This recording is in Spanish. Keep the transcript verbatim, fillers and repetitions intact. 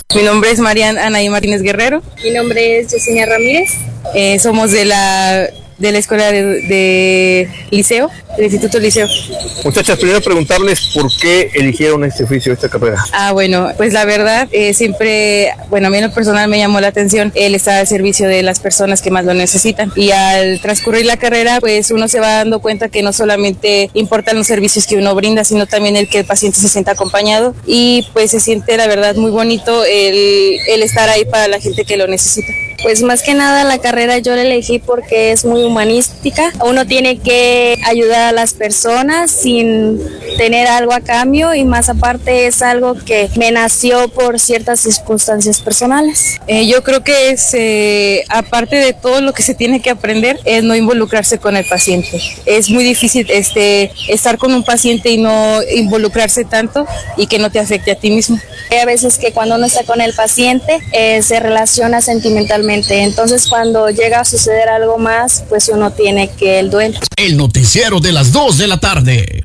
Mi nombre es Mariana Anaí Martínez Guerrero. Mi nombre es Yesenia Ramírez. Eh, somos de la de la escuela de, de liceo, del Instituto Liceo. Muchachas, primero preguntarles por qué eligieron este oficio, esta carrera. Ah, bueno, pues la verdad, eh, siempre, bueno, a mí en lo personal me llamó la atención el estar al servicio de las personas que más lo necesitan. Y al transcurrir la carrera, pues uno se va dando cuenta que no solamente importan los servicios que uno brinda, sino también el que el paciente se sienta acompañado. Y pues se siente, la verdad, muy bonito el, el estar ahí para la gente que lo necesita. Pues más que nada la carrera yo la elegí porque es muy humanística. Uno tiene que ayudar a las personas sin tener algo a cambio y más aparte es algo que me nació por ciertas circunstancias personales. Eh, yo creo que es, eh, aparte de todo lo que se tiene que aprender, es no involucrarse con el paciente. Es muy difícil este, estar con un paciente y no involucrarse tanto y que no te afecte a ti mismo. Hay a veces que cuando uno está con el paciente eh, se relaciona sentimentalmente. Entonces cuando llega a suceder algo más, pues uno tiene que el duelo. El noticiero de las dos de la tarde.